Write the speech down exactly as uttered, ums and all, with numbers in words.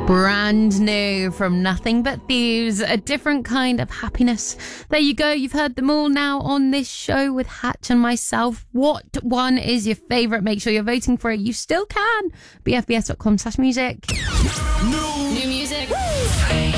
Brand new from Nothing But Thieves, a different kind of happiness. There you go, you've heard them all now on this show with Hatch and myself. What one is your favourite? Make sure you're voting for it. You still can. b f b s dot com slash music.